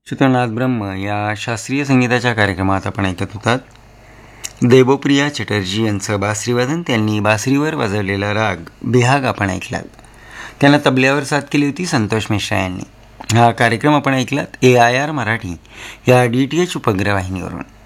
चित्रनाथ ब्रह्म या शास्त्रीय संगीताच्या कार्यक्रमात आपण ऐकत होतात देवप्रिया चटर्जी यांचं बासरीवादन. त्यांनी बासरीवर वाजवलेला राग बिहाग आपण ऐकलात. त्यांना तबल्यावर साथ केली होती संतोष मिश्रा यांनी. हा कार्यक्रम आपण ऐकलात AIR मराठी या DTH उपग्रह वाहिनीवरून.